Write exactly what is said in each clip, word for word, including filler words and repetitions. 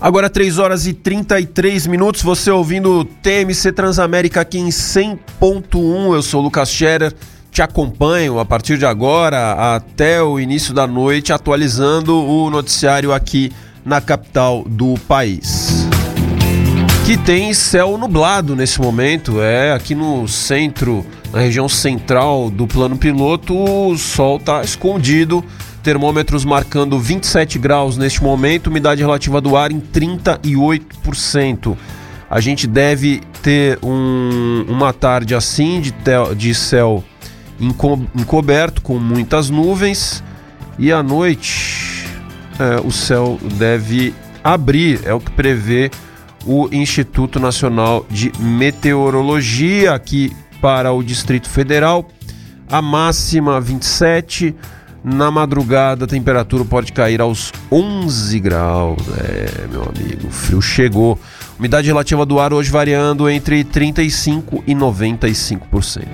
Agora três horas e trinta e três minutos, você ouvindo o T M C Transamérica aqui em cem ponto um. Eu sou o Lucas Scherer, te acompanho a partir de agora até o início da noite, atualizando o noticiário aqui na capital do país. Que tem céu nublado nesse momento, é aqui no centro, na região central do plano piloto, o sol está escondido. Termômetros marcando vinte e sete graus neste momento, umidade relativa do ar em trinta e oito por cento. A gente deve ter um, uma tarde assim de, te, de céu enco, encoberto, com muitas nuvens, e à noite é, o céu deve abrir, é o que prevê o Instituto Nacional de Meteorologia aqui para o Distrito Federal. A máxima vinte e sete. Na madrugada a temperatura pode cair aos onze graus. É, meu amigo, o frio chegou. Umidade relativa do ar hoje variando entre trinta e cinco por cento e noventa e cinco por cento.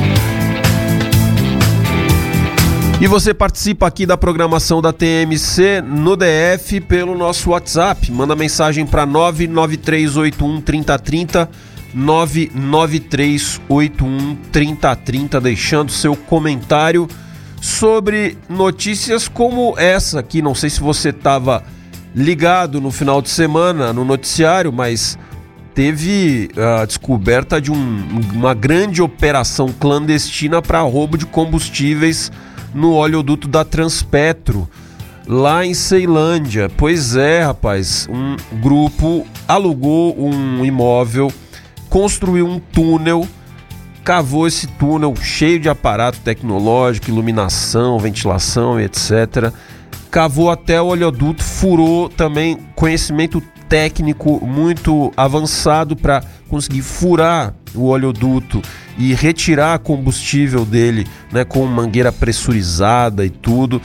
E você participa aqui da programação da T M C no D F pelo nosso WhatsApp. Manda mensagem para nove nove três oito um três zero três zero, nove nove três oito um três zero três zero, deixando seu comentário sobre notícias como essa aqui. Não sei se você estava ligado no final de semana no noticiário, mas teve a descoberta de um, uma grande operação clandestina para roubo de combustíveis no oleoduto da Transpetro, lá em Ceilândia. Pois é, rapaz, um grupo alugou um imóvel, construiu um túnel, cavou esse túnel cheio de aparato tecnológico, iluminação, ventilação, etcétera. Cavou até o oleoduto, furou também, conhecimento técnico muito avançado para conseguir furar o oleoduto e retirar combustível dele, né, com mangueira pressurizada e tudo.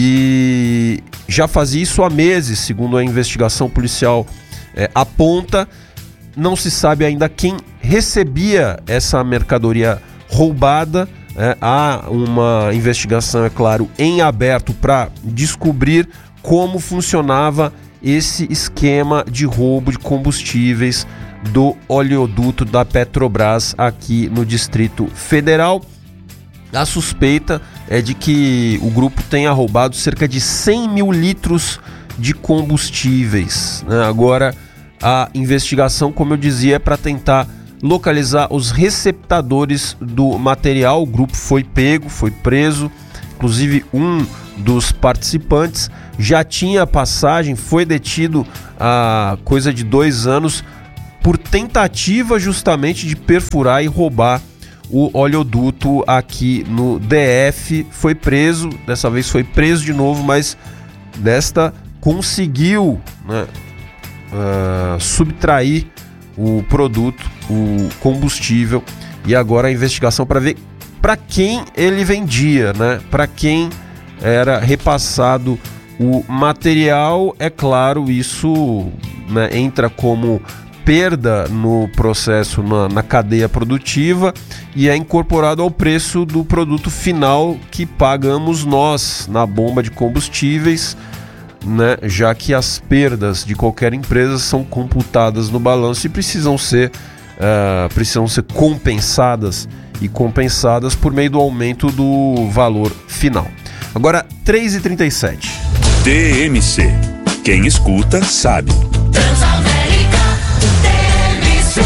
E já fazia isso há meses, segundo a investigação policial é, aponta. Não se sabe ainda quem recebia essa mercadoria roubada. É, há uma investigação, é claro, em aberto para descobrir como funcionava esse esquema de roubo de combustíveis do oleoduto da Petrobras aqui no Distrito Federal. A suspeita é de que o grupo tenha roubado cerca de cem mil litros de combustíveis, né? Agora, a investigação, como eu dizia, é para tentar localizar os receptadores do material. O grupo foi pego, foi preso. Inclusive, um dos participantes já tinha passagem, foi detido há coisa de dois anos por tentativa justamente de perfurar e roubar o oleoduto aqui no D F. Foi preso, dessa vez foi preso de novo, mas desta conseguiu, né, Uh, subtrair o produto, o combustível, e agora a investigação para ver para quem ele vendia, né? Para quem era repassado o material. É claro, isso, né, entra como perda no processo, na, na cadeia produtiva, e é incorporado ao preço do produto final que pagamos nós na bomba de combustíveis, né, já que as perdas de qualquer empresa são computadas no balanço e precisam ser, uh, precisam ser compensadas e compensadas por meio do aumento do valor final. Agora, três e trinta e sete. T M C. Quem escuta, sabe. Transamérica, T M C.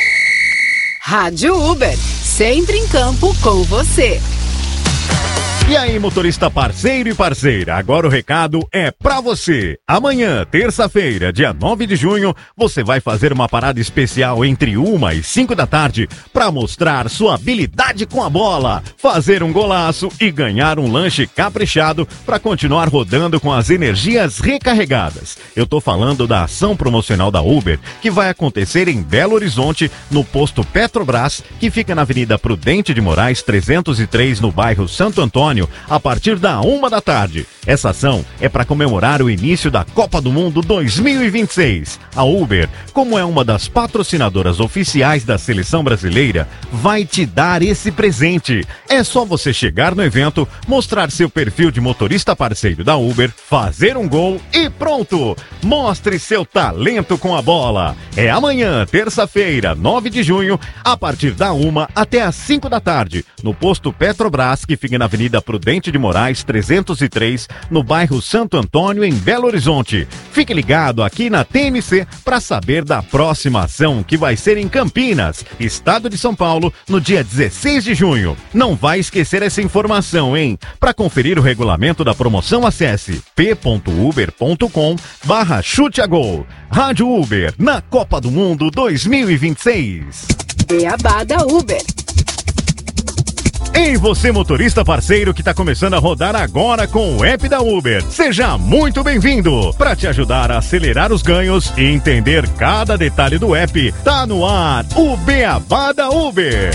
Rádio Uber, sempre em campo com você. E aí, motorista parceiro e parceira, agora o recado é pra você. Amanhã, terça-feira, dia nove de junho, você vai fazer uma parada especial entre uma e cinco da tarde pra mostrar sua habilidade com a bola, fazer um golaço e ganhar um lanche caprichado pra continuar rodando com as energias recarregadas. Eu tô falando da ação promocional da Uber, que vai acontecer em Belo Horizonte, no posto Petrobras, que fica na Avenida Prudente de Moraes trezentos e três, no bairro Santo Antônio, a partir da uma da tarde. Essa ação é para comemorar o início da Copa do Mundo dois mil e vinte e seis. A Uber, como é uma das patrocinadoras oficiais da seleção brasileira, vai te dar esse presente. É só você chegar no evento, mostrar seu perfil de motorista parceiro da Uber, fazer um gol e pronto! Mostre seu talento com a bola. É amanhã, terça-feira, nove de junho, a partir da uma até às cinco da tarde, no posto Petrobras, que fica na Avenida Prudente de Moraes, trezentos e três, no bairro Santo Antônio, em Belo Horizonte. Fique ligado aqui na T M C para saber da próxima ação, que vai ser em Campinas, estado de São Paulo, no dia dezesseis de junho. Não vai esquecer essa informação, hein? Para conferir o regulamento da promoção, acesse p ponto uber ponto com barra chute a gol. Rádio Uber, na Copa do Mundo dois mil e vinte e seis. Beabá da Uber. Ei, você motorista parceiro que está começando a rodar agora com o app da Uber, seja muito bem-vindo! Para te ajudar a acelerar os ganhos e entender cada detalhe do app, tá no ar o Beabá da Uber.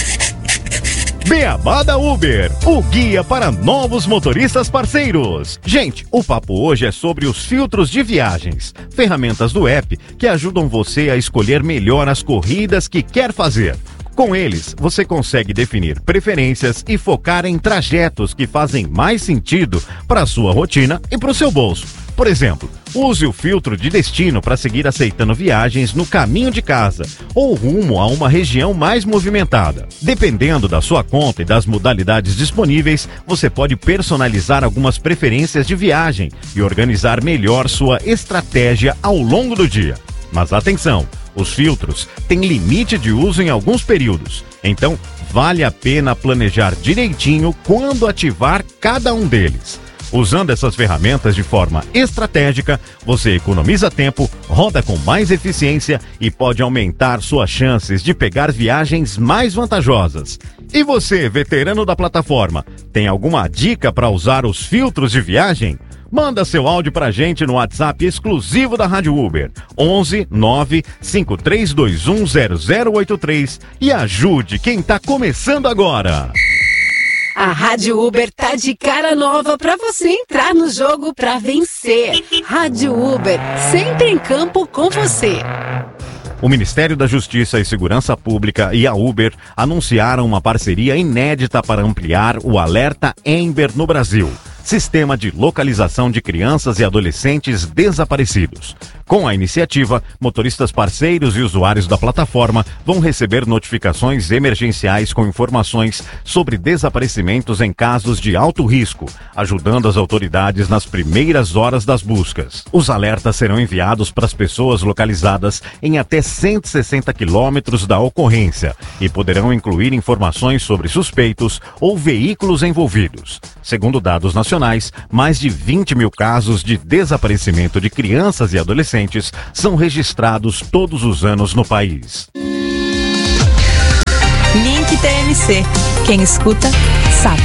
Beabá da Uber, o guia para novos motoristas parceiros. Gente, o papo hoje é sobre os filtros de viagens, ferramentas do app que ajudam você a escolher melhor as corridas que quer fazer. Com eles, você consegue definir preferências e focar em trajetos que fazem mais sentido para a sua rotina e para o seu bolso. Por exemplo, use o filtro de destino para seguir aceitando viagens no caminho de casa ou rumo a uma região mais movimentada. Dependendo da sua conta e das modalidades disponíveis, você pode personalizar algumas preferências de viagem e organizar melhor sua estratégia ao longo do dia. Mas atenção! Os filtros têm limite de uso em alguns períodos, então vale a pena planejar direitinho quando ativar cada um deles. Usando essas ferramentas de forma estratégica, você economiza tempo, roda com mais eficiência e pode aumentar suas chances de pegar viagens mais vantajosas. E você, veterano da plataforma, tem alguma dica para usar os filtros de viagem? Manda seu áudio pra gente no WhatsApp exclusivo da Rádio Uber, onze nove cinco três dois um zero zero oito três e ajude quem tá começando agora. A Rádio Uber tá de cara nova pra você entrar no jogo pra vencer. Rádio Uber, sempre em campo com você. O Ministério da Justiça e Segurança Pública e a Uber anunciaram uma parceria inédita para ampliar o alerta Amber no Brasil, sistema de localização de crianças e adolescentes desaparecidos. Com a iniciativa, motoristas parceiros e usuários da plataforma vão receber notificações emergenciais com informações sobre desaparecimentos em casos de alto risco, ajudando as autoridades nas primeiras horas das buscas. Os alertas serão enviados para as pessoas localizadas em até cento e sessenta quilômetros da ocorrência e poderão incluir informações sobre suspeitos ou veículos envolvidos. Segundo dados nacionais, mais de vinte mil casos de desaparecimento de crianças e adolescentes são registrados todos os anos no país. Link T M C. Quem escuta, sabe.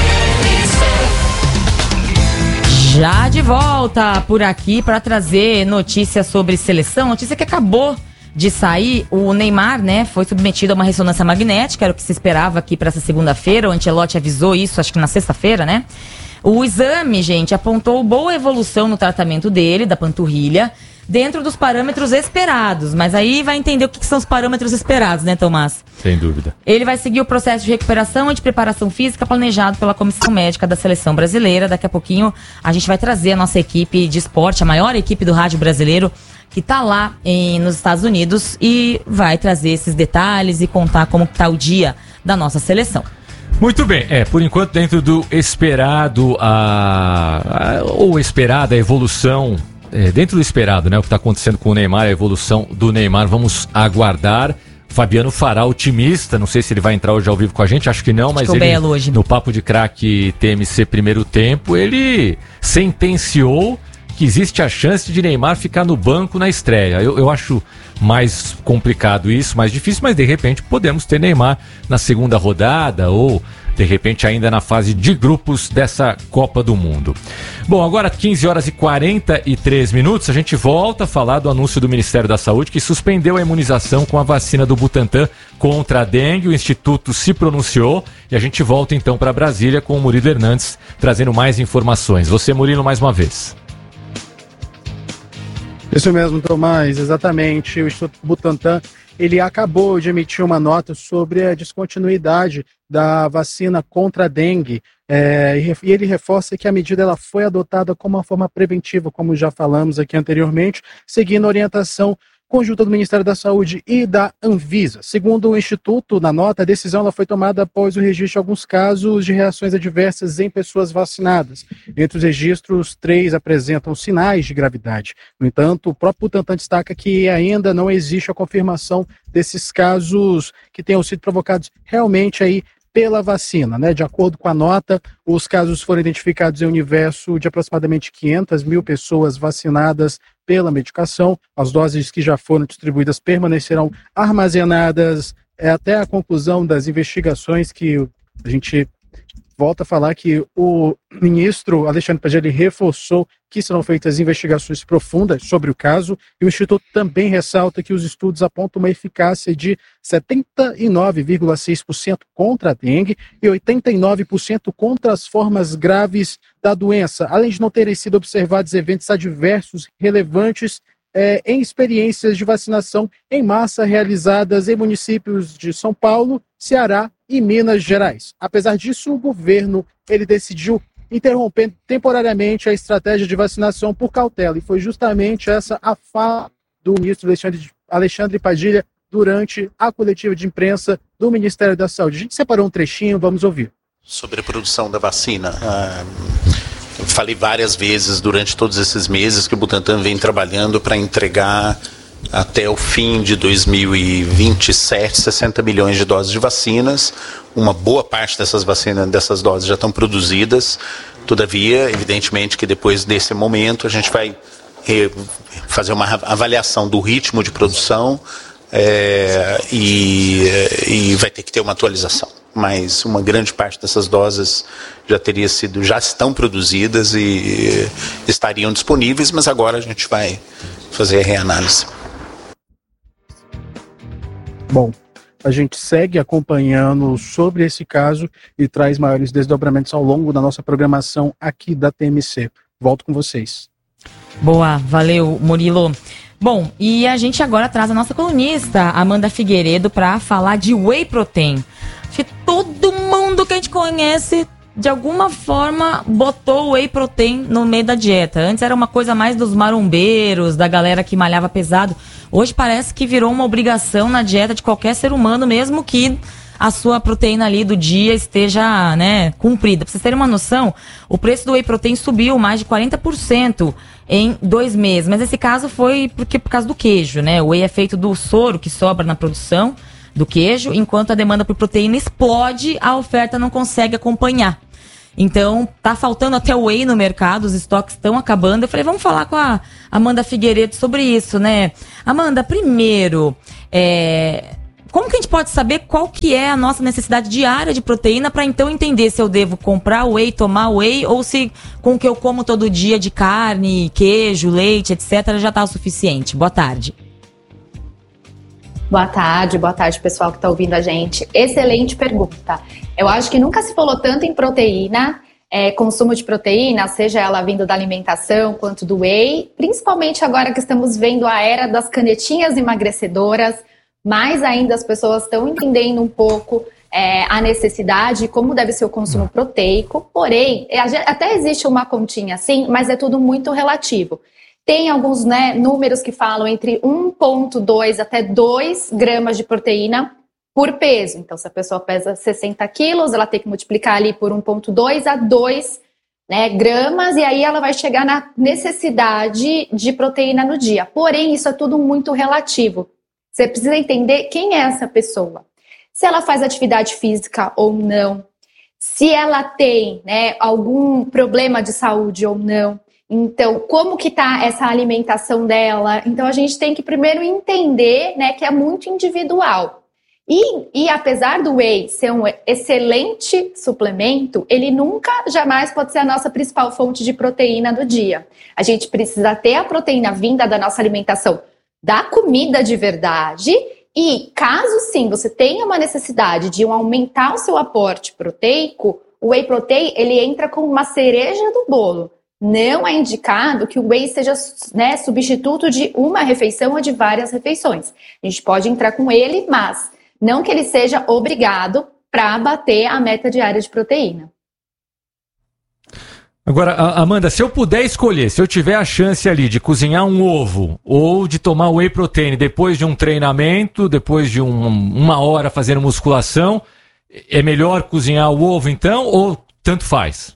Já de volta por aqui para trazer notícias sobre seleção. Notícia que acabou de sair. O Neymar, né, foi submetido a uma ressonância magnética, era o que se esperava aqui para essa segunda-feira. O Ancelotti avisou isso, acho que na sexta-feira, né? O exame, gente, apontou boa evolução no tratamento dele, da panturrilha, dentro dos parâmetros esperados. Mas aí vai entender o que são os parâmetros esperados, né, Tomás? Sem dúvida. Ele vai seguir o processo de recuperação e de preparação física planejado pela Comissão Médica da Seleção Brasileira. Daqui a pouquinho a gente vai trazer a nossa equipe de esporte, a maior equipe do rádio brasileiro, que está lá em, nos Estados Unidos, e vai trazer esses detalhes e contar como está o dia da nossa seleção. Muito bem, é, por enquanto dentro do esperado, a, a, ou esperada evolução, é, dentro do esperado, né, o que está acontecendo com o Neymar, a evolução do Neymar, vamos aguardar. Fabiano Fará, otimista, não sei se ele vai entrar hoje ao vivo com a gente, acho que não, mas ele, hoje. no Papo de Craque T M C Primeiro Tempo, ele sentenciou que existe a chance de Neymar ficar no banco na estreia. Eu, eu acho mais complicado isso, mais difícil, mas de repente podemos ter Neymar na segunda rodada ou de repente ainda na fase de grupos dessa Copa do Mundo. Bom, agora quinze horas e quarenta e três minutos, a gente volta a falar do anúncio do Ministério da Saúde que suspendeu a imunização com a vacina do Butantan contra a dengue. O Instituto se pronunciou e a gente volta então para Brasília com o Murilo Hernandes trazendo mais informações. Você, Murilo, mais uma vez. Isso mesmo, Tomás, exatamente. O Instituto Butantan, ele acabou de emitir uma nota sobre a descontinuidade da vacina contra a dengue, é, e ele reforça que a medida ela foi adotada como uma forma preventiva, como já falamos aqui anteriormente, seguindo a orientação conjunta do Ministério da Saúde e da Anvisa. Segundo o Instituto, na nota, a decisão ela foi tomada após o registro de alguns casos de reações adversas em pessoas vacinadas. Entre os registros, três apresentam sinais de gravidade. No entanto, o próprio Butantan destaca que ainda não existe a confirmação desses casos que tenham sido provocados realmente aí pela vacina, né? De acordo com a nota, os casos foram identificados em um universo de aproximadamente quinhentas mil pessoas vacinadas pela medicação. As doses que já foram distribuídas permanecerão armazenadas é, até a conclusão das investigações, que a gente volta a falar que o ministro Alexandre Padilha reforçou que serão feitas investigações profundas sobre o caso, e o Instituto também ressalta que os estudos apontam uma eficácia de setenta e nove vírgula seis por cento contra a dengue e oitenta e nove por cento contra as formas graves da doença, além de não terem sido observados eventos adversos relevantes é, em experiências de vacinação em massa realizadas em municípios de São Paulo, Ceará e Minas Gerais. Apesar disso, o governo ele decidiu interromper temporariamente a estratégia de vacinação por cautela, e foi justamente essa a fala do ministro Alexandre, Alexandre Padilha durante a coletiva de imprensa do Ministério da Saúde. A gente separou um trechinho, vamos ouvir. Sobre a produção da vacina, ah, eu falei várias vezes durante todos esses meses que o Butantan vem trabalhando para entregar até o fim de dois mil e vinte e sete, sessenta milhões de doses de vacinas. Uma boa parte dessas vacinas, dessas doses já estão produzidas. Todavia, evidentemente que depois desse momento a gente vai eh, fazer uma avaliação do ritmo de produção é, e, e vai ter que ter uma atualização. Mas uma grande parte dessas doses já teria sido, já estão produzidas e estariam disponíveis, mas agora a gente vai fazer a reanálise. Bom, a gente segue acompanhando sobre esse caso e traz maiores desdobramentos ao longo da nossa programação aqui da T M C. Volto com vocês. Boa, valeu, Murilo. Bom, e a gente agora traz a nossa colunista, Amanda Figueiredo, para falar de Whey Protein. Acho que todo mundo que a gente conhece, de alguma forma, botou o Whey Protein no meio da dieta. Antes era uma coisa mais dos marombeiros, da galera que malhava pesado. Hoje parece que virou uma obrigação na dieta de qualquer ser humano, mesmo que a sua proteína ali do dia esteja, né, cumprida. Pra vocês terem uma noção, o preço do Whey Protein subiu mais de quarenta por cento em dois meses. Mas esse caso foi porque, por causa do queijo, né? O Whey é feito do soro que sobra na produção do queijo, enquanto a demanda por proteína explode, a oferta não consegue acompanhar. Então, tá faltando até o Whey no mercado, os estoques estão acabando. Eu falei, vamos falar com a Amanda Figueiredo sobre isso, né? Amanda, primeiro, é... como que a gente pode saber qual que é a nossa necessidade diária de proteína para então entender se eu devo comprar Whey, tomar Whey, ou se com o que eu como todo dia de carne, queijo, leite, etcétera já tá o suficiente? Boa tarde. Boa tarde, boa tarde pessoal que está ouvindo a gente. Excelente pergunta. Eu acho que nunca se falou tanto em proteína, é, consumo de proteína, seja ela vindo da alimentação quanto do whey, principalmente agora que estamos vendo a era das canetinhas emagrecedoras, mais ainda as pessoas estão entendendo um pouco é, a necessidade e como deve ser o consumo proteico, porém, até existe uma continha assim, mas é tudo muito relativo. Tem alguns, né, números que falam entre um vírgula dois até dois gramas de proteína por peso. Então, se a pessoa pesa sessenta quilos, ela tem que multiplicar ali por um vírgula dois a dois, né, gramas, e aí ela vai chegar na necessidade de proteína no dia. Porém, isso é tudo muito relativo. Você precisa entender quem é essa pessoa. Se ela faz atividade física ou não. Se ela tem, né, algum problema de saúde ou não. Então, como que tá essa alimentação dela? Então, a gente tem que primeiro entender, né, que é muito individual. E, e apesar do whey ser um excelente suplemento, ele nunca, jamais pode ser a nossa principal fonte de proteína do dia. A gente precisa ter a proteína vinda da nossa alimentação, da comida de verdade. E caso sim, você tenha uma necessidade de aumentar o seu aporte proteico, o whey protein, ele entra como uma cereja do bolo. Não é indicado que o whey seja, né, substituto de uma refeição ou de várias refeições. A gente pode entrar com ele, mas não que ele seja obrigado para bater a meta diária de proteína. Agora, Amanda, se eu puder escolher, se eu tiver a chance ali de cozinhar um ovo ou de tomar whey protein depois de um treinamento, depois de um, uma hora fazendo musculação, é melhor cozinhar o ovo então ou tanto faz?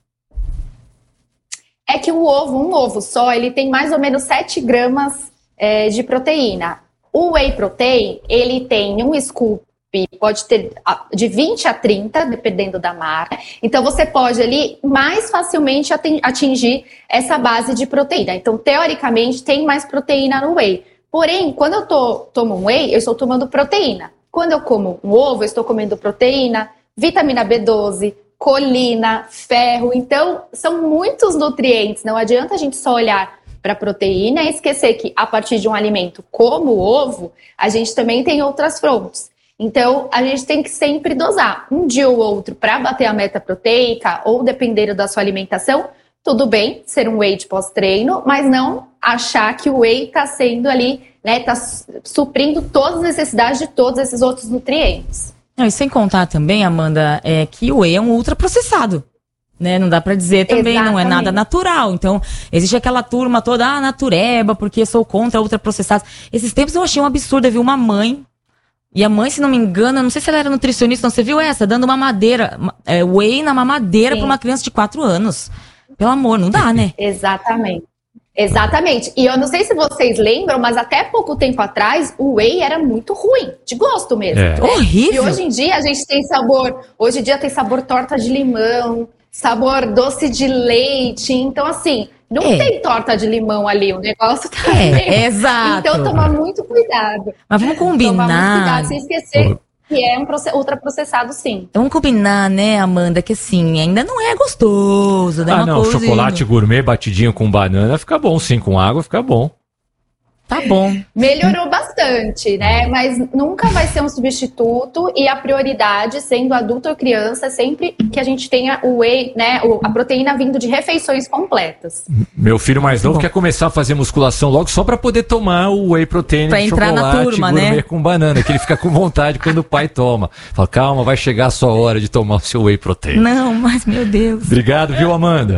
É que o ovo, um ovo só, ele tem mais ou menos sete gramas é, de proteína. O whey protein, ele tem um scoop, pode ter de vinte a trinta, dependendo da marca. Então, você pode ali mais facilmente atingir essa base de proteína. Então, teoricamente, tem mais proteína no whey. Porém, quando eu tô, tomo um whey, eu estou tomando proteína. Quando eu como um ovo, eu estou comendo proteína, vitamina B doze, colina, ferro. Então, são muitos nutrientes. Não adianta a gente só olhar para a proteína e esquecer que, a partir de um alimento como o ovo, a gente também tem outras fontes. Então, a gente tem que sempre dosar um dia ou outro para bater a meta proteica ou depender da sua alimentação. Tudo bem ser um whey de pós-treino, mas não achar que o whey está sendo ali, né, está suprindo todas as necessidades de todos esses outros nutrientes. Não, e sem contar também, Amanda, é que o whey é um ultraprocessado. Né? Não dá pra dizer também, Exatamente. Não é nada natural. Então, existe aquela turma toda, ah, natureba, porque sou contra ultraprocessados. Esses tempos eu achei um absurdo, eu vi uma mãe. E a mãe, se não me engano, eu não sei se ela era nutricionista, não, você viu essa? Dando uma madeira, é, whey na mamadeira para uma criança de quatro anos. Pelo amor, não dá, né? Exatamente. Exatamente. E eu não sei se vocês lembram, mas até pouco tempo atrás, o whey era muito ruim, de gosto mesmo. É. Horrível. E hoje em dia a gente tem sabor, hoje em dia tem sabor torta de limão, sabor doce de leite. Então, assim, não é. tem torta de limão ali, o negócio tá é, meio... exato. Então, tomar muito cuidado. Mas vamos combinar. Tomar muito cuidado, sem esquecer que é um ultraprocessado, sim. Vamos combinar, né, Amanda, que assim, ainda não é gostoso. Né? Ah, uma não, coisa chocolate ainda. gourmet batidinho com banana fica bom, sim, com água fica bom. Tá bom. Melhorou bastante, né? Mas nunca vai ser um substituto e a prioridade, sendo adulto ou criança, é sempre que a gente tenha o whey, né? A proteína vindo de refeições completas. Meu filho mais novo quer começar a fazer musculação logo só pra poder tomar o whey protein pra de entrar chocolate na turma, gourmet né? com banana, que ele fica com vontade quando o pai toma. Fala, calma, vai chegar a sua hora de tomar o seu whey protein. Não, mas meu Deus. Obrigado, viu, Amanda?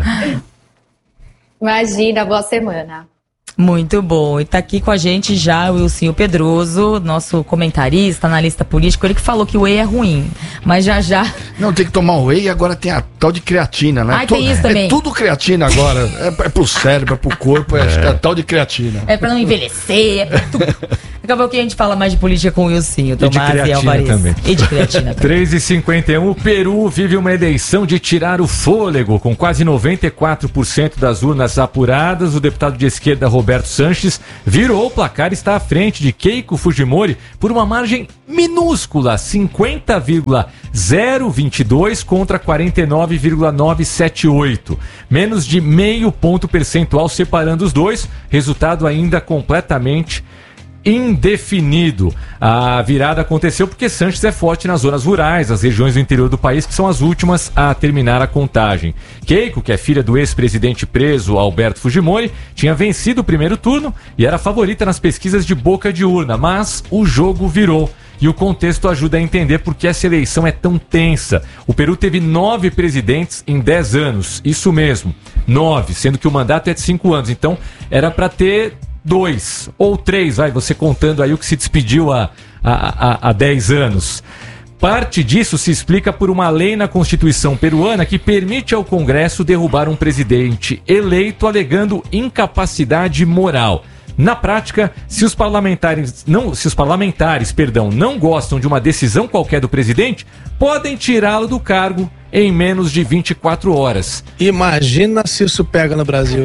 Imagina, boa semana. Muito bom. E tá aqui com a gente já o Wilson Pedroso, nosso comentarista, analista político, ele que falou que o whey é ruim, mas já já... Não, tem que tomar whey e agora tem a tal de creatina, né? Ah, tem isso também. É tudo creatina agora, é, é pro cérebro, é pro corpo, é, é. é a tal de creatina. É pra não envelhecer, é pra tudo. Daqui a pouquinho a gente fala mais de política com o Wilson, o Tomás e, e Alvarez. Também. E de creatina também. três e cinquenta e um, o Peru vive uma eleição de tirar o fôlego, com quase noventa e quatro por cento das urnas apuradas. O deputado de esquerda, Roberto Sanches, virou o placar e está à frente de Keiko Fujimori por uma margem minúscula, cinquenta vírgula zero vinte e dois contra quarenta e nove vírgula novecentos e setenta e oito. Menos de meio ponto percentual separando os dois, resultado ainda completamente indefinido. A virada aconteceu porque Sanches é forte nas zonas rurais, as regiões do interior do país, que são as últimas a terminar a contagem. Keiko, que é filha do ex-presidente preso Alberto Fujimori, tinha vencido o primeiro turno e era favorita nas pesquisas de boca de urna, mas o jogo virou. E o contexto ajuda a entender por que essa eleição é tão tensa. O Peru teve nove presidentes em dez anos, isso mesmo, nove, sendo que o mandato é de cinco anos, então era para ter dois ou três, vai, você contando aí o que se despediu há, há, há dez anos. Parte disso se explica por uma lei na Constituição peruana que permite ao Congresso derrubar um presidente eleito alegando incapacidade moral. Na prática, se os parlamentares não, se os parlamentares, perdão, não gostam de uma decisão qualquer do presidente, podem tirá-lo do cargo em menos de vinte e quatro horas. Imagina se isso pega no Brasil, hein?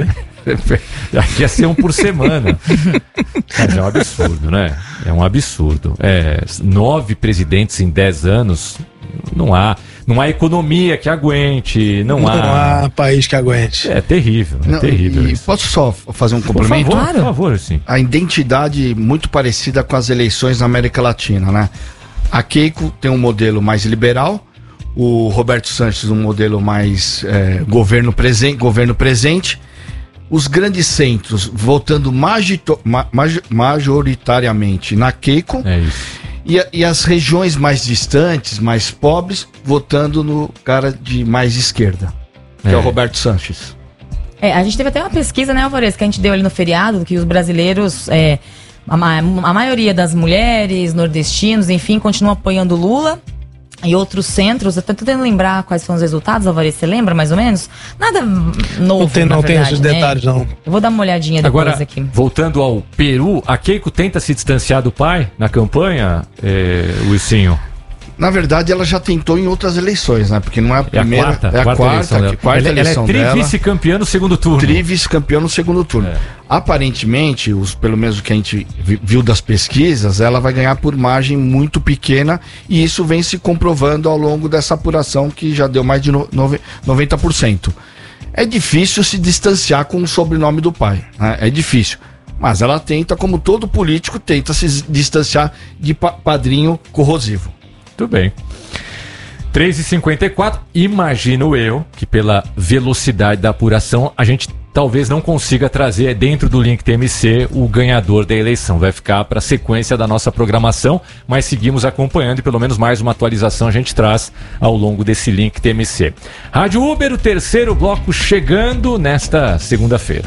Ia ser um por semana. Mas é um absurdo, né? É um absurdo. É, nove presidentes em dez anos, não há, não há economia que aguente, não, Não há... há país que aguente. É terrível, é Não, terrível. e isso. posso só fazer um Por complemento? favor, por favor, sim. A identidade muito parecida com as eleições na América Latina, né? A Keiko tem um modelo mais liberal, o Roberto Sanches um modelo mais é, governo, presen governo presente, os grandes centros votando magito, ma, maj, majoritariamente na Keiko, É isso. e, a, e as regiões mais distantes, mais pobres, votando no cara de mais esquerda, que é, é o Roberto Sanches. É, a gente teve até uma pesquisa, né, Alvarez, que a gente deu ali no feriado, que os brasileiros, é, a, ma a maioria das mulheres, nordestinos, enfim, continuam apoiando Lula. E outros centros, eu tô tentando lembrar quais foram os resultados, Alvarez, você lembra mais ou menos? Nada novo, Não tem, na não tem verdade, esses né? detalhes, não. Eu vou dar uma olhadinha depois Agora, aqui. voltando ao Peru, a Keiko tenta se distanciar do pai na campanha, é, Luizinho? Na verdade, ela já tentou em outras eleições, né? Porque não é a É a primeira, quarta, é a quarta quarta, eleição dela. que- quarta ela, eleição ela é dela. tri-vice-campeã no segundo turno. Tri-vice-campeão no segundo turno. É. Aparentemente, os, pelo menos o que a gente vi- viu das pesquisas, ela vai ganhar por margem muito pequena e isso vem se comprovando ao longo dessa apuração que já deu mais de no, nove- noventa por cento. É difícil se distanciar com o sobrenome do pai, né? É difícil. Mas ela tenta, como todo político, tenta se distanciar de pa- padrinho corrosivo. Tudo bem. três e cinquenta e quatro, imagino eu que pela velocidade da apuração a gente talvez não consiga trazer dentro do link T M C o ganhador da eleição. Vai ficar para a sequência da nossa programação, mas seguimos acompanhando e pelo menos mais uma atualização a gente traz ao longo desse link T M C. Rádio Uber, o terceiro bloco chegando nesta segunda-feira.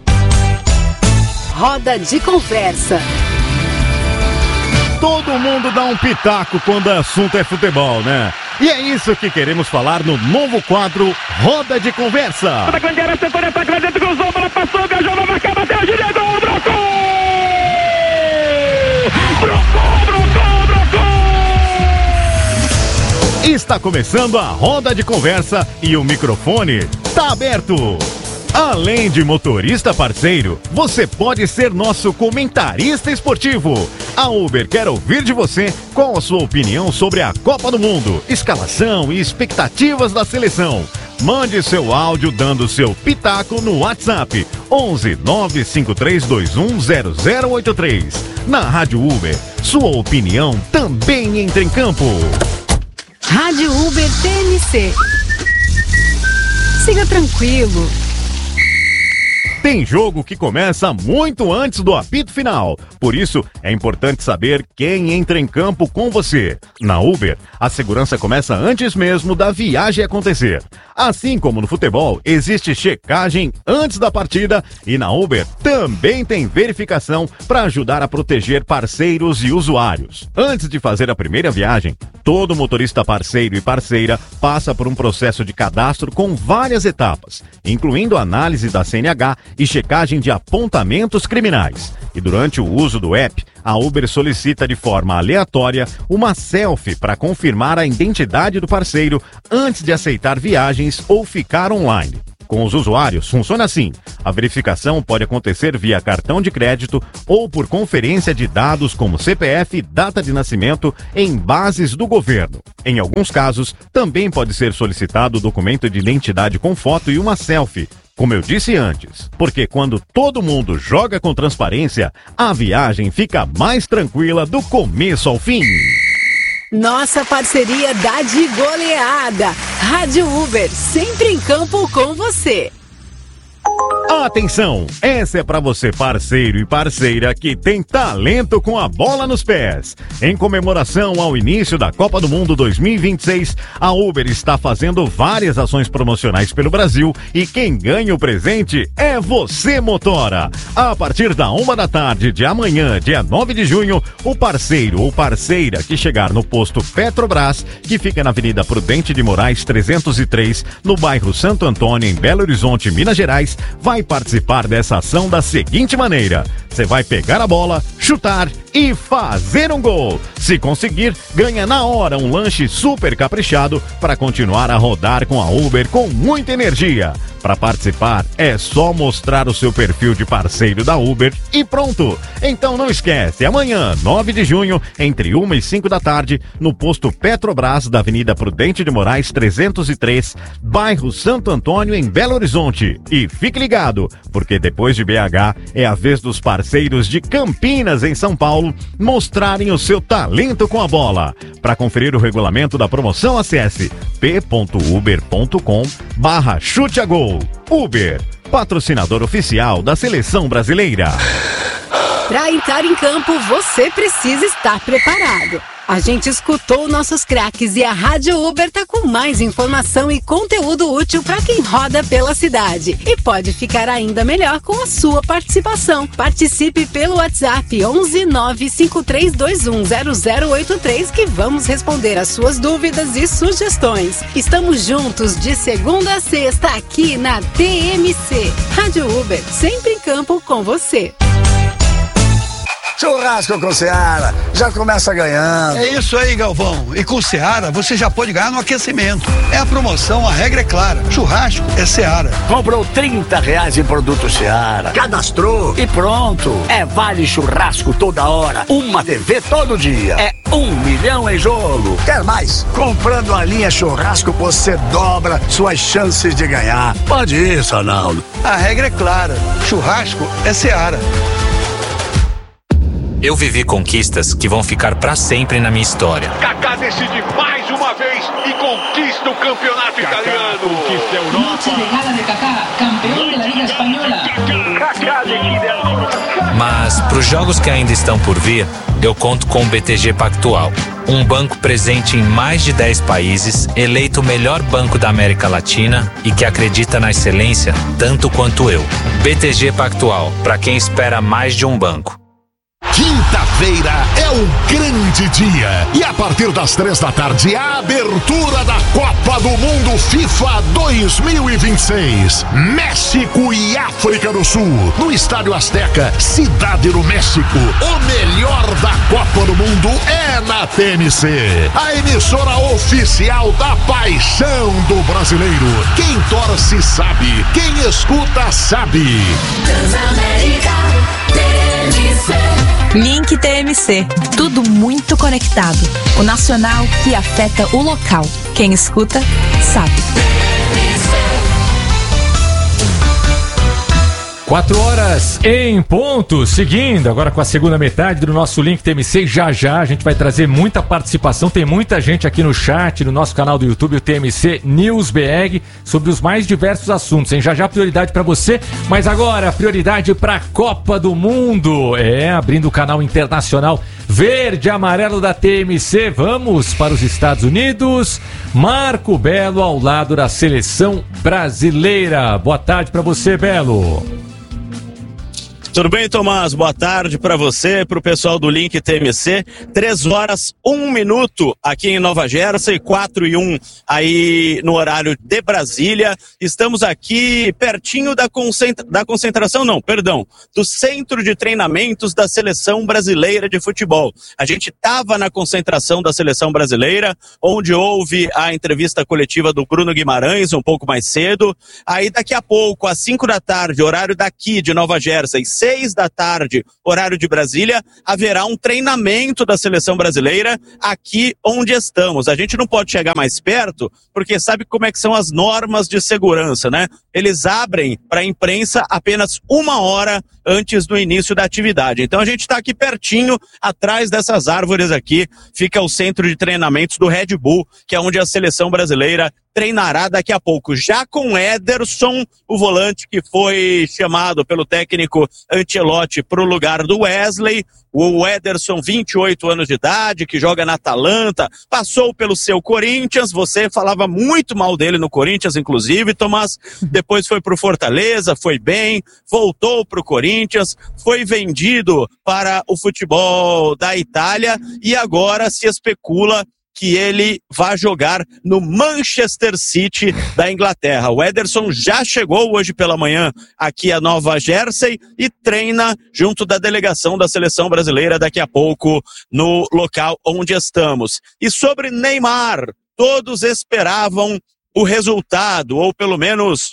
Roda de conversa. Todo mundo dá um pitaco quando o assunto é futebol, né? E é isso que queremos falar no novo quadro Roda de Conversa. Está começando a Roda de Conversa e o microfone está aberto. Além de motorista parceiro, você pode ser nosso comentarista esportivo. A Uber quer ouvir de você qual a sua opinião sobre a Copa do Mundo, escalação e expectativas da seleção. Mande seu áudio dando seu pitaco no WhatsApp onze nove cinco três dois um zero zero oito três. Na Rádio Uber, sua opinião também entra em campo. Rádio Uber T M C. Siga tranquilo. Tem jogo que começa muito antes do apito final. Por isso, é importante saber quem entra em campo com você. Na Uber, a segurança começa antes mesmo da viagem acontecer. Assim como no futebol, existe checagem antes da partida e na Uber também tem verificação para ajudar a proteger parceiros e usuários. Antes de fazer a primeira viagem, todo motorista parceiro e parceira passa por um processo de cadastro com várias etapas, incluindo análise da C N H e checagem de apontamentos criminais. E durante o uso do app, a Uber solicita de forma aleatória uma selfie para confirmar a identidade do parceiro antes de aceitar viagens ou ficar online. Com os usuários, funciona assim. A verificação pode acontecer via cartão de crédito ou por conferência de dados como C P F e data de nascimento em bases do governo. Em alguns casos, também pode ser solicitado o documento de identidade com foto e uma selfie. Como eu disse antes, porque quando todo mundo joga com transparência, a viagem fica mais tranquila do começo ao fim. Nossa parceria dá de goleada. Rádio Uber, sempre em campo com você. Atenção, essa é para você parceiro e parceira que tem talento com a bola nos pés. Em comemoração ao início da Copa do Mundo dois mil e vinte e seis, a Uber está fazendo várias ações promocionais pelo Brasil e quem ganha o presente é você, motora. A partir da uma da tarde de amanhã, dia nove de junho, o parceiro ou parceira que chegar no posto Petrobras, que fica na Avenida Prudente de Moraes trezentos e três, no bairro Santo Antônio, em Belo Horizonte, Minas Gerais, vai participar dessa ação da seguinte maneira: você vai pegar a bola, chutar e fazer um gol. Se conseguir, ganha na hora um lanche super caprichado para continuar a rodar com a Uber com muita energia. Para participar, é só mostrar o seu perfil de parceiro da Uber e pronto! Então não esquece, amanhã, nove de junho, entre uma e cinco da tarde, no posto Petrobras da Avenida Prudente de Moraes trezentos e três, bairro Santo Antônio, em Belo Horizonte. E fique ligado, porque depois de B H, é a vez dos parceiros de Campinas, em São Paulo, mostrarem o seu talento com a bola. Para conferir o regulamento da promoção, acesse p ponto uber ponto com barra chute a gol. Uber, patrocinador oficial da Seleção Brasileira. Para entrar em campo, você precisa estar preparado. A gente escutou nossos craques e a Rádio Uber tá com mais informação e conteúdo útil para quem roda pela cidade. E pode ficar ainda melhor com a sua participação. Participe pelo WhatsApp onze nove cinco três dois um zero zero oito três que vamos responder as suas dúvidas e sugestões. Estamos juntos de segunda a sexta aqui na T M C. Rádio Uber, sempre em campo com você. Churrasco com Seara, já começa ganhando. É isso aí, Galvão. E com Seara, você já pode ganhar no aquecimento. É a promoção, a regra é clara. Churrasco é Seara. Comprou trinta reais em produto Seara, cadastrou e pronto. É vale churrasco toda hora, uma T V todo dia. É um milhão em jogo. Quer mais? Comprando a linha churrasco, você dobra suas chances de ganhar. Pode ir, Sonaldo. A regra é clara. Churrasco é Seara. Eu vivi conquistas que vão ficar pra sempre na minha história. Kaká decide mais uma vez e conquista o campeonato Kaká italiano. Conquista a Europa. Noche de gala de Kaká, campeão da Liga Espanhola. Kaká decide. Mas pros jogos que ainda estão por vir, eu conto com o B T G Pactual. Um banco presente em mais de dez países, eleito o melhor banco da América Latina e que acredita na excelência tanto quanto eu. B T G Pactual, pra quem espera mais de um banco. Quinta-feira é o grande dia e a partir das três da tarde a abertura da Copa do Mundo FIFA dois mil e vinte e seis. México e África do Sul no Estádio Azteca, Cidade do México. O melhor da Copa do Mundo é na T M C, a emissora oficial da paixão do brasileiro. Quem torce sabe, quem escuta sabe. Transamérica T M C. Link T M C, tudo muito conectado. O nacional que afeta o local. Quem escuta, sabe. Quatro horas em ponto, seguindo agora com a segunda metade do nosso Link T M C. Já já a gente vai trazer muita participação, tem muita gente aqui no chat, no nosso canal do YouTube, o T M C News B R, sobre os mais diversos assuntos, hein? Já já prioridade para você, mas agora prioridade para a Copa do Mundo. É, abrindo o canal internacional verde e amarelo da T M C, vamos para os Estados Unidos. Marco Belo ao lado da seleção brasileira. Boa tarde para você, Belo. Tudo bem, Tomás? Boa tarde para você, para o pessoal do Link T M C. Três horas, um minuto aqui em Nova Jersey, quatro e um aí no horário de Brasília. Estamos aqui pertinho da, concentra... da concentração, não, perdão, do Centro de Treinamentos da Seleção Brasileira de Futebol. A gente estava na concentração da Seleção Brasileira, onde houve a entrevista coletiva do Bruno Guimarães um pouco mais cedo. Aí daqui a pouco, às cinco da tarde, horário daqui de Nova Jersey, seis da tarde, horário de Brasília, haverá um treinamento da seleção brasileira aqui onde estamos. A gente não pode chegar mais perto, porque sabe como é que são as normas de segurança, né? Eles abrem para a imprensa apenas uma hora antes do início da atividade. Então a gente está aqui pertinho, atrás dessas árvores aqui, fica o centro de treinamentos do Red Bull, que é onde a seleção brasileira treinará daqui a pouco, já com Ederson, o volante que foi chamado pelo técnico Ancelotti para o lugar do Wesley. O Ederson, vinte e oito anos de idade, que joga na Atalanta, passou pelo seu Corinthians, você falava muito mal dele no Corinthians, inclusive, Tomás, depois foi pro Fortaleza, foi bem, voltou pro Corinthians, foi vendido para o futebol da Itália e agora se especula que ele vai jogar no Manchester City da Inglaterra. O Ederson já chegou hoje pela manhã aqui a Nova Jersey e treina junto da delegação da seleção brasileira daqui a pouco no local onde estamos. E sobre Neymar, todos esperavam o resultado, ou pelo menos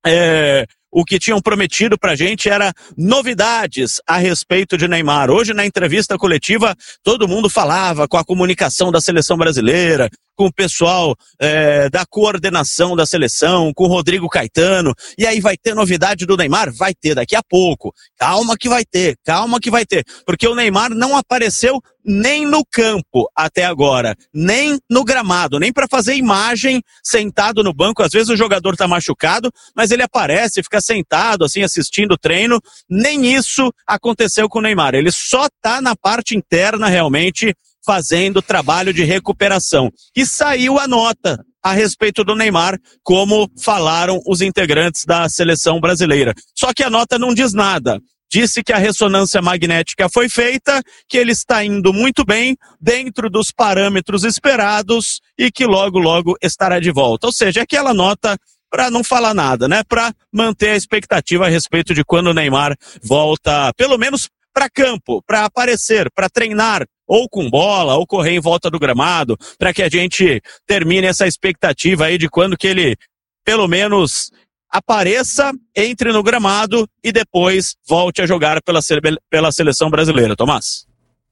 é, o que tinham prometido pra gente era novidades a respeito de Neymar. Hoje, na entrevista coletiva, todo mundo falava com a comunicação da seleção brasileira, com o pessoal é, da coordenação da seleção, com o Rodrigo Caetano, e aí vai ter novidade do Neymar? Vai ter daqui a pouco. Calma que vai ter, calma que vai ter. Porque o Neymar não apareceu nem no campo até agora, nem no gramado, nem para fazer imagem sentado no banco. Às vezes o jogador tá machucado, mas ele aparece, fica sentado assim assistindo o treino. Nem isso aconteceu com o Neymar. Ele só tá na parte interna realmente fazendo trabalho de recuperação. E saiu a nota a respeito do Neymar, como falaram os integrantes da seleção brasileira. Só que a nota não diz nada. Disse que a ressonância magnética foi feita, que ele está indo muito bem, dentro dos parâmetros esperados e que logo, logo estará de volta. Ou seja, aquela nota para não falar nada, né? Para manter a expectativa a respeito de quando o Neymar volta, pelo menos para campo, para aparecer, para treinar, ou com bola, ou correr em volta do gramado, para que a gente termine essa expectativa aí de quando que ele, pelo menos, apareça, entre no gramado e depois volte a jogar pela, pela seleção brasileira. Tomás?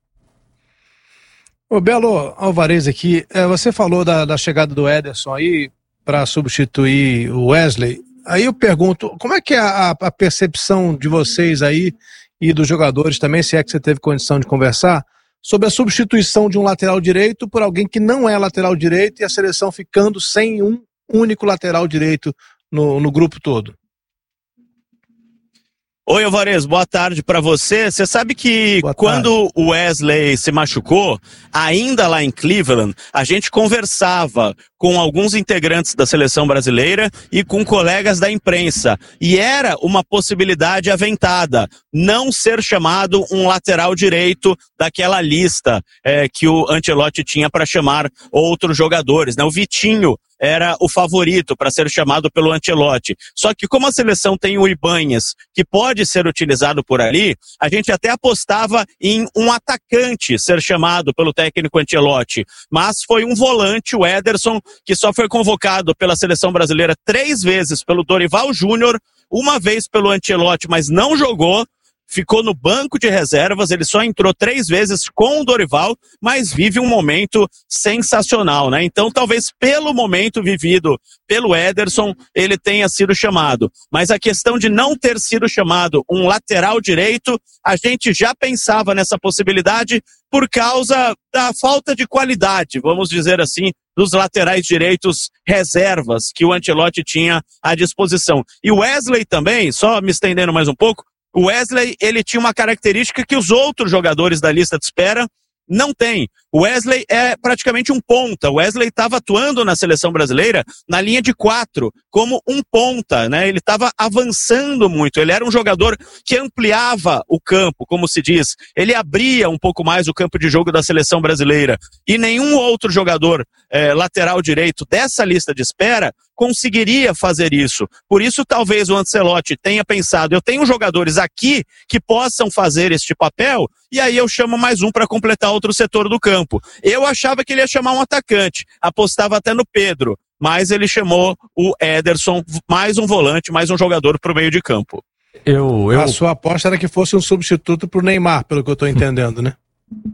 Ô Belo Alvarez aqui, você falou da, da chegada do Ederson aí para substituir o Wesley. Aí eu pergunto, como é que é a, a percepção de vocês aí e dos jogadores também, se é que você teve condição de conversar, sobre a substituição de um lateral direito por alguém que não é lateral direito e a seleção ficando sem um único lateral direito no, no grupo todo? Oi, Alvarez, boa tarde pra você. Você sabe que quando o Wesley se machucou, ainda lá em Cleveland, a gente conversava com alguns integrantes da seleção brasileira e com colegas da imprensa. E era uma possibilidade aventada, não ser chamado um lateral direito daquela lista é, que o Ancelotti tinha para chamar outros jogadores, né? O Vitinho era o favorito para ser chamado pelo Ancelotti. Só que como a seleção tem o Ibanez, que pode ser utilizado por ali, a gente até apostava em um atacante ser chamado pelo técnico Ancelotti. Mas foi um volante, o Ederson, que só foi convocado pela seleção brasileira três vezes pelo Dorival Júnior, uma vez pelo Ancelotti, mas não jogou. Ficou no banco de reservas, ele só entrou três vezes com o Dorival, mas vive um momento sensacional, né? Então, talvez pelo momento vivido pelo Ederson, ele tenha sido chamado. Mas a questão de não ter sido chamado um lateral direito, a gente já pensava nessa possibilidade por causa da falta de qualidade, vamos dizer assim, dos laterais direitos reservas que o Ancelotti tinha à disposição. E o Wesley também, só me estendendo mais um pouco, o Wesley, ele tinha uma característica que os outros jogadores da lista de espera não têm. O Wesley é praticamente um ponta. O Wesley estava atuando na seleção brasileira na linha de quatro, como um ponta, né? Ele estava avançando muito. Ele era um jogador que ampliava o campo, como se diz. Ele abria um pouco mais o campo de jogo da seleção brasileira. E nenhum outro jogador eh, lateral direito dessa lista de espera conseguiria fazer isso. Por isso, talvez o Ancelotti tenha pensado, eu tenho jogadores aqui que possam fazer este papel, e aí eu chamo mais um para completar outro setor do campo. Eu achava que ele ia chamar um atacante, apostava até no Pedro, mas ele chamou o Ederson, mais um volante, mais um jogador para o meio de campo. Eu, eu... A sua aposta era que fosse um substituto para o Neymar, pelo que eu estou entendendo, né?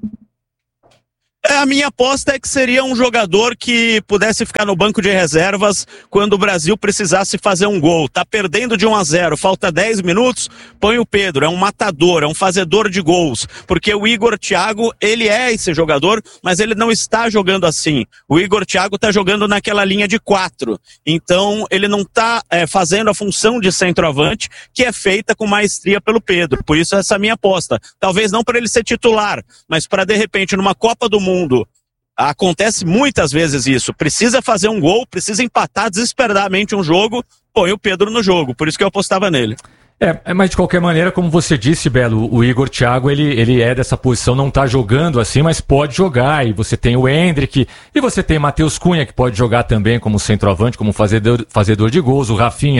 A minha aposta é que seria um jogador que pudesse ficar no banco de reservas quando o Brasil precisasse fazer um gol. Tá perdendo de um a zero, falta dez minutos, põe o Pedro, é um matador, é um fazedor de gols. Porque o Igor Thiago, ele é esse jogador, mas ele não está jogando assim. O Igor Thiago tá jogando naquela linha de quatro. Então, ele não tá é, fazendo a função de centroavante, que é feita com maestria pelo Pedro. Por isso, essa é a minha aposta. Talvez não para ele ser titular, mas para, de repente, numa Copa do Mundo, acontece muitas vezes isso, precisa fazer um gol, precisa empatar desesperadamente um jogo, põe o Pedro no jogo, por isso que eu apostava nele. É, mas de qualquer maneira, como você disse, Belo, o Igor Thiago, ele, ele é dessa posição, não tá jogando assim, mas pode jogar, e você tem o Endrick, e você tem Matheus Cunha, que pode jogar também como centroavante, como fazedor, fazedor de gols, o Rafinha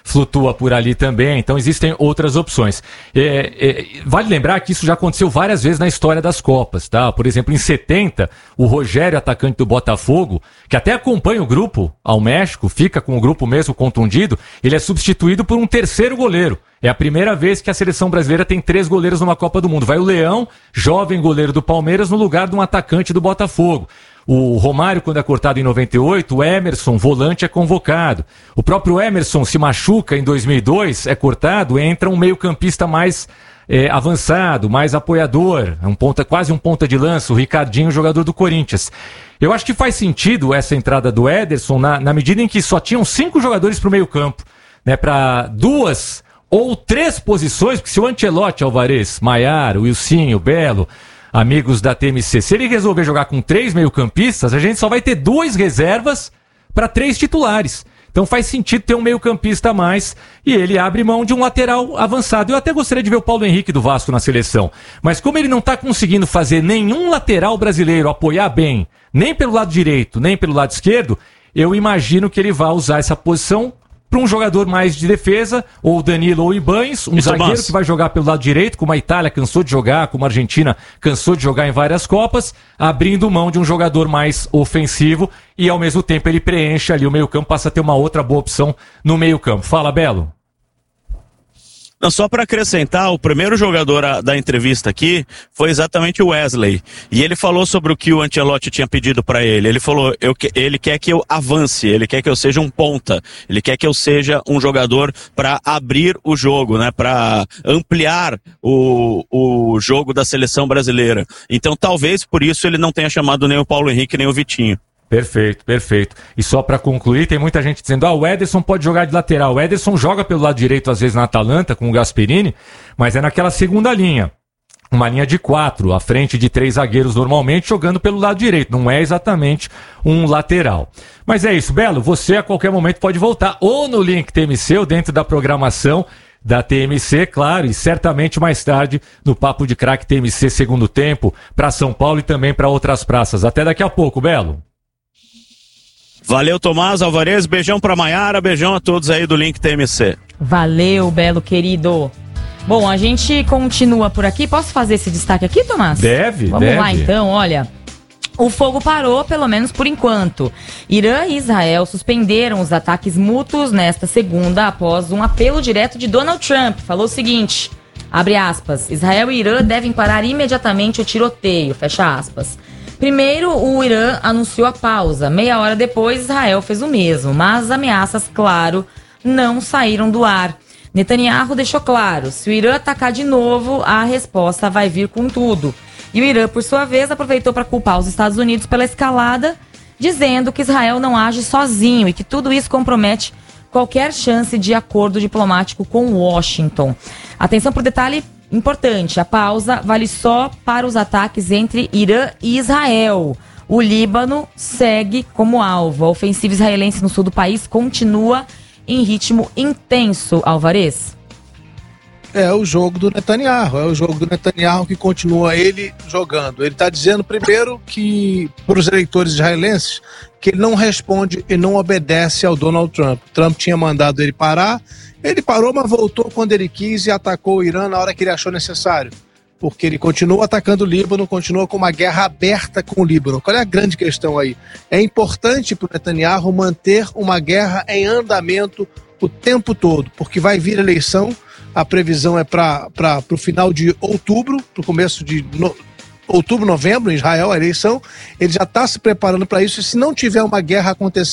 flutua por ali também, então existem outras opções. É, é, vale lembrar que isso já aconteceu várias vezes na história das Copas, tá? Por exemplo, em setenta, o Rogério, atacante do Botafogo, que até acompanha o grupo ao México, fica com o grupo mesmo contundido, ele é substituído por um terceiro goleiro. É a primeira vez que a seleção brasileira tem três goleiros numa Copa do Mundo. Vai o Leão, jovem goleiro do Palmeiras, no lugar de um atacante do Botafogo. O Romário, quando é cortado em noventa e oito, o Emerson, volante, é convocado. O próprio Emerson se machuca em dois mil e dois, é cortado, entra um meio-campista mais é, avançado, mais apoiador, um ponta, quase um ponta de lança, o Ricardinho, jogador do Corinthians. Eu acho que faz sentido essa entrada do Ederson na, na medida em que só tinham cinco jogadores para o meio-campo, né, para duas ou três posições, porque se o Ancelotti, Alvarez, Maiara, o Wilsinho, o Belo, amigos da T M C, se ele resolver jogar com três meio-campistas, a gente só vai ter duas reservas para três titulares. Então faz sentido ter um meio-campista a mais e ele abre mão de um lateral avançado. Eu até gostaria de ver o Paulo Henrique do Vasco na seleção, mas como ele não está conseguindo fazer nenhum lateral brasileiro apoiar bem, nem pelo lado direito, nem pelo lado esquerdo, eu imagino que ele vai usar essa posição para um jogador mais de defesa, ou Danilo ou Ibañez, um e zagueiro Tomás, que vai jogar pelo lado direito, como a Itália cansou de jogar, como a Argentina cansou de jogar em várias Copas, abrindo mão de um jogador mais ofensivo e ao mesmo tempo ele preenche ali o meio-campo, passa a ter uma outra boa opção no meio-campo. Fala, Belo. Não, só para acrescentar, o primeiro jogador a, da entrevista aqui foi exatamente o Wesley. E ele falou sobre o que o Ancelotti tinha pedido para ele. Ele falou, eu, ele quer que eu avance, ele quer que eu seja um ponta, ele quer que eu seja um jogador para abrir o jogo, né, para ampliar o, o jogo da seleção brasileira. Então talvez por isso ele não tenha chamado nem o Paulo Henrique nem o Vitinho. Perfeito, perfeito. E só pra concluir, tem muita gente dizendo, ah, o Ederson pode jogar de lateral. O Ederson joga pelo lado direito, às vezes, na Atalanta, com o Gasperini, mas é naquela segunda linha. Uma linha de quatro, à frente de três zagueiros normalmente, jogando pelo lado direito. Não é exatamente um lateral. Mas é isso, Belo, você a qualquer momento pode voltar, ou no Link T M C, ou dentro da programação da T M C, claro, e certamente mais tarde no Papo de Craque T M C Segundo Tempo, para São Paulo e também para outras praças. Até daqui a pouco, Belo. Valeu, Tomás, Alvarez, beijão pra Maiara, beijão a todos aí do Link T M C. Valeu, Belo querido. Bom, a gente continua por aqui. Posso fazer esse destaque aqui, Tomás? Deve, Vamos deve. lá então, olha. O fogo parou, pelo menos por enquanto. Irã e Israel suspenderam os ataques mútuos nesta segunda após um apelo direto de Donald Trump. Falou o seguinte, abre aspas, Israel e Irã devem parar imediatamente o tiroteio, fecha aspas. Primeiro, o Irã anunciou a pausa. Meia hora depois, Israel fez o mesmo. Mas as ameaças, claro, não saíram do ar. Netanyahu deixou claro, se o Irã atacar de novo, a resposta vai vir com tudo. E o Irã, por sua vez, aproveitou para culpar os Estados Unidos pela escalada, dizendo que Israel não age sozinho e que tudo isso compromete qualquer chance de acordo diplomático com Washington. Atenção para o detalhe importante, a pausa vale só para os ataques entre Irã e Israel. O Líbano segue como alvo. A ofensiva israelense no sul do país continua em ritmo intenso, Alvarez. É o jogo do Netanyahu, é o jogo do Netanyahu que continua ele jogando. Ele está dizendo primeiro que, para os eleitores israelenses, que ele não responde e não obedece ao Donald Trump. Trump tinha mandado ele parar, ele parou, mas voltou quando ele quis e atacou o Irã na hora que ele achou necessário. Porque ele continua atacando o Líbano, continua com uma guerra aberta com o Líbano. Qual é a grande questão aí? É importante para o Netanyahu manter uma guerra em andamento o tempo todo, porque vai vir eleição, a previsão é para o final de outubro, para o começo de no, outubro, novembro, em Israel, a eleição, ele já está se preparando para isso, e se não tiver uma guerra acontecendo,